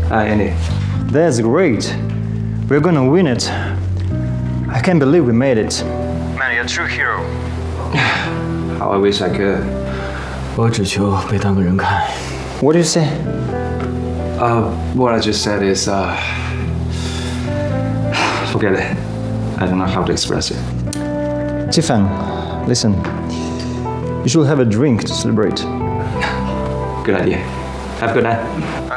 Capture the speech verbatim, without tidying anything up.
Hi, Andy. That's great. We're gonna win it. I can't believe we made it. Man, you're a true hero. How I wish I could. 我只求被当个人看。 What do you say? Uh, what I just said is, uh, forget it. I don't know how to express it. Tifang, listen. You should have a drink to celebrate. Good idea. Have a good night.